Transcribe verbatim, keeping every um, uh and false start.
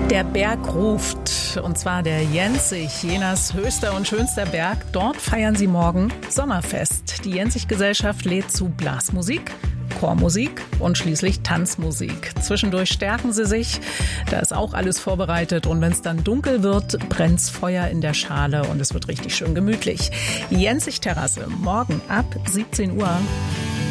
Der Berg ruft, und zwar der Jensich, Jenas höchster und schönster Berg. Dort feiern sie morgen Sommerfest. Die Jensich-Gesellschaft lädt zu Blasmusik, Chormusik und schließlich Tanzmusik. Zwischendurch stärken sie sich, da ist auch alles vorbereitet, und wenn es dann dunkel wird, brennt's Feuer in der Schale und es wird richtig schön gemütlich. Jensich-Terrasse, morgen ab siebzehn Uhr.